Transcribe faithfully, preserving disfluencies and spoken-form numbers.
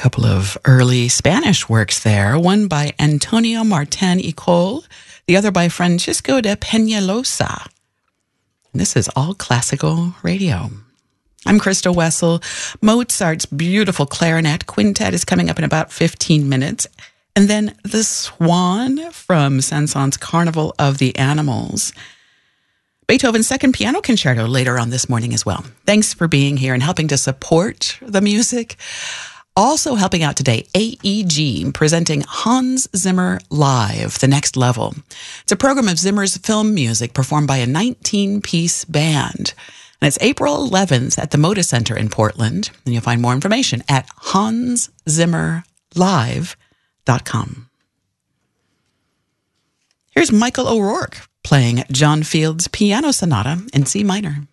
couple of early Spanish works there, one by Antonio Martin y Cole, the other by Francisco de Peñalosa. And this is All Classical Radio. I'm Krista Wessel. Mozart's beautiful clarinet quintet is coming up in about fifteen minutes. And then The Swan from Saint-Saëns' Carnival of the Animals. Beethoven's Second Piano Concerto later on this morning as well. Thanks for being here and helping to support the music. Also helping out today, A E G, presenting Hans Zimmer Live, The Next Level. It's a program of Zimmer's film music performed by a nineteen-piece band. And it's April eleventh at the Moda Center in Portland. And you'll find more information at hans zimmer live dot com. Here's Michael O'Rourke playing John Field's Piano Sonata in C minor.